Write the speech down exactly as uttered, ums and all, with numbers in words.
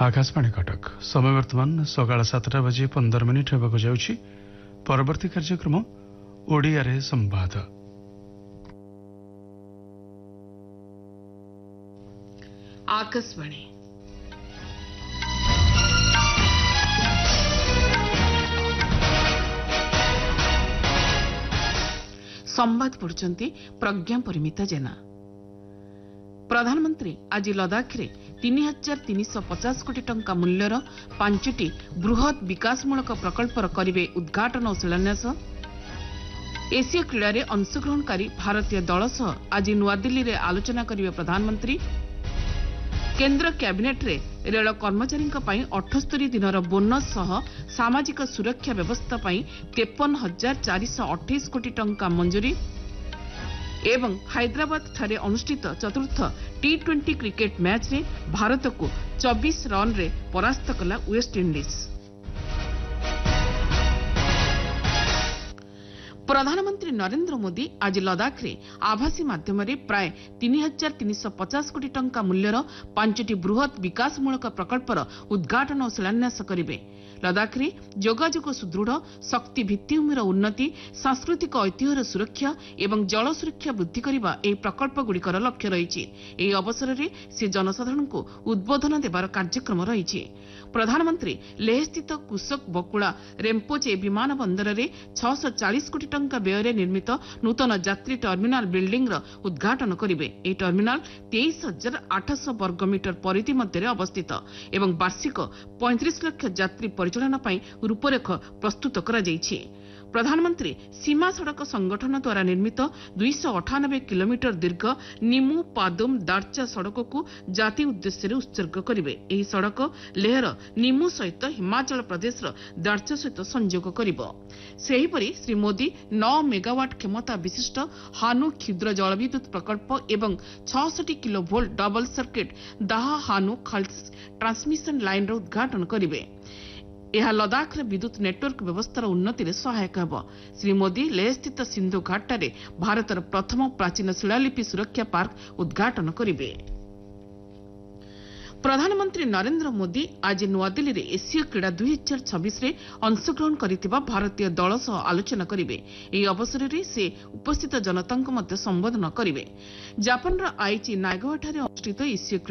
आकाशवाणी कटक समय वर्तमान सकाळ सातटा बजे पंदर मिनिट होगा जाउछि परवर्ती कार्यक्रम ओडिया रे संवाद। आकाशवाणी संवाद पढ़ुचंती प्रज्ञा परिमिता जेना। प्रधानमंत्री आज लद्दाख रे तीन हजार तीन सौ पचास कोटी टंका मूल्यर पांचटी बृहत विकासमूलक प्रकल्पर करिवे उद्घाटन और शिलान्यास। एशिया क्रीड़ा रे अंशग्रहणकारी भारतीय दल सह आज नुआदिल्ली रे आलोचना करिवे प्रधानमंत्री। केंद्र कैबिनेट रे रेल कर्मचारी अठस्तरी दिनर बोनस सह सामाजिक सुरक्षा व्यवस्था पाई तेपन हजार चार सौ अठाईस कोटी टंका मंजूरी। एवं हैदराबाद ठारे अनुष्ठित चतुर्थ टी ट्वेंटी क्रिकेट मैच रे भारत को चौबीस रन रे परास्त कला वेस्टइंडीज। प्रधानमंत्री नरेंद्र मोदी आज लद्दाख रे आभासी माध्यम प्राय तीन हजार तीन सौ पचास कोटी टंका मूल्यर पांचटी बृहत विकासमूलक प्रकल्पर उद्घाटन और शिलान्यास करिवे। लद्दाख रे जोगाजोग सुदृढ़, शक्ति भित्तिभूमिर उन्नति, सांस्कृतिक ऐतिह्यर सुरक्षा एवं जल सुरक्षा वृद्धि करने ଏହି ପ୍ରକଳ୍ପଗୁଡ଼ିକର ଲକ୍ଷ୍ୟ ରହିଛି। ଏହି ଅବସରରେ ସେ ଜନସାଧାରଣଙ୍କୁ ଉଦ୍ବୋଧନ ଦେବାର କାର୍ଯ୍ୟକ୍ରମ ରହିଛି। ପ୍ରଧାନମନ୍ତ୍ରୀ ଲେହସ୍ଥିତ କୁଶକ ବକୁଳା ରେମ୍ପୋଚେ ବିମାନ ବନ୍ଦରରେ ଛଅଶହ ଚାଳିଶ କୋଟି ଟଙ୍କା ବ୍ୟୟରେ ନିର୍ମିତ ନୂତନ ଯାତ୍ରୀ ଟର୍ମିନାଲ ବିଲ୍ଡିଂର ଉଦ୍ଘାଟନ କରିବେ। ଏହି ଟର୍ମିନାଲ ତେଇଶ ହଜାର ଆଠଶହ ବର୍ଗ ମିଟର ପରିଧି ମଧ୍ୟରେ ଅବସ୍ଥିତ ଏବଂ ବାର୍ଷିକ ପଇଁତିରିଶ ଲକ୍ଷ ଯାତ୍ରୀ ପରିଚାଳନା ପାଇଁ ରୂପରେଖ ପ୍ରସ୍ତୁତ କରାଯାଇଛି। प्रधानमंत्री सीमा सड़क संगठन द्वारा निर्मित दुईश अठानबे किलोमीटर दीर्घ निमू पादुम दार्चा सड़क को जाति उद्देश्य उत्सर्ग करेंगे। यह सड़क लेहर निमू सहित हिमाचल प्रदेश दार्चा सहित संयोग करिबो। सेहीपरि श्री मोदी नौ मेगावाट क्षमता विशिष्ट हानु क्षुद्र जलविद्युत प्रकल्प एवं छियासठ किलो वोल्ट डबल सर्किट दाह हानु खाल्स ट्रांसमिशन लाइन रो उद्घाटन करेंगे। यह लद्दाख विद्युत नेटवर्क व्यवस्थार उन्नति में सहायक होब। श्री मोदी लेह स्थित सिंधु घाटारे भारतर प्रथम प्राचीन शिलालिपि सुरक्षा पार्क उद्घाटन करेंगे। प्रधानमंत्री नरेंद्र मोदी आज नुआदिल्ली रे एशिया क्रीड़ा दुई हजार छब्बीस रे अंशग्रहण करिथिबा भारतीय दल सह आलोचना करिवे। एही अवसर रे से उपस्थित जनतांको मध्य संबोधन करिवे। जापान रा आईची नागावा ठारे अनुष्ठित एशिया